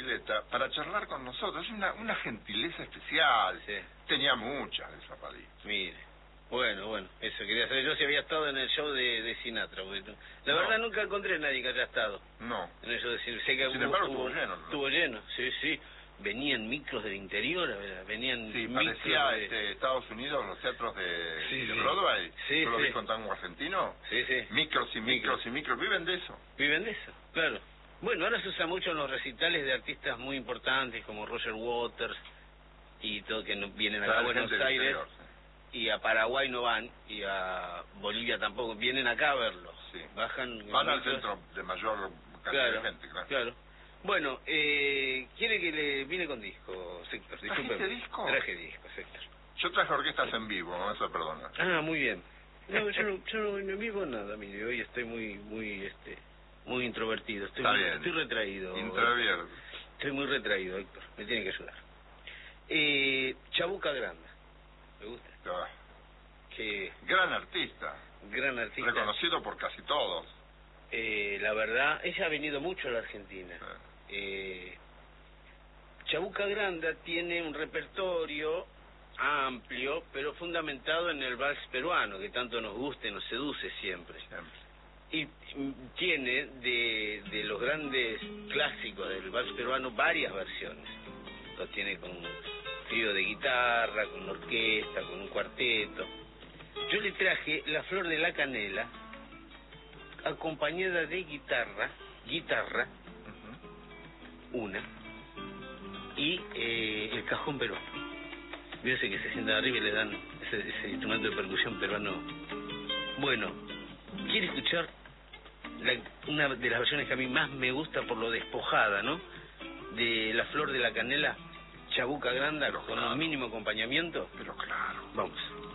bicicleta para charlar con nosotros. Es una gentileza especial. Sí. Tenía muchas de Zapalito. Mire, bueno, eso quería saber yo si había estado en el show de Sinatra, porque la verdad nunca encontré a nadie que haya estado No. en el show de Sinatra. Sé que Sin embargo estuvo lleno, ¿no? Estuvo lleno, sí. Venían micros del interior, venían Sí, micros parecía de... Estados Unidos, los teatros de Sí. Broadway. Sí, ¿Tú lo sí. ves con tango argentino? Sí. Micros y micros y micros, viven de eso. Viven de eso, claro. Bueno, ahora se usa mucho en los recitales de artistas muy importantes como Roger Waters y todo, que vienen acá a Buenos Aires, y a Paraguay no van, y a Bolivia tampoco, vienen acá a verlos. Sí. Van al centro de mayor cantidad de gente, claro. Bueno, quiere que le vine con disco, Héctor. ¿Trajiste disco? Traje discos, Héctor. Yo traje orquestas en vivo, me vas a perdonar. Ah, muy bien. No, yo no en vivo nada, mire, hoy estoy muy introvertido, estoy retraído. Introvertido. Estoy muy retraído, Héctor, me tiene que ayudar. Chabuca Granda, ¿me gusta? Ah, Que gran artista. Reconocido por casi todos. La verdad, ella ha venido mucho a la Argentina. Chabuca Granda tiene un repertorio amplio, pero fundamentado en el vals peruano, que tanto nos gusta y nos seduce siempre. Y tiene de los grandes clásicos del vals peruano varias versiones. Lo tiene con trío de guitarra, con orquesta, con un cuarteto. Yo le traje La Flor de la Canela, acompañada de guitarra, una, y el cajón peruano. Fíjense que se sientan arriba y le dan ese instrumento de percusión peruano. Bueno, ¿quiere escuchar una de las versiones que a mí más me gusta por lo despojada, ¿no? De La Flor de la Canela, Chabuca Granda, con un mínimo acompañamiento. Pero claro. Vamos.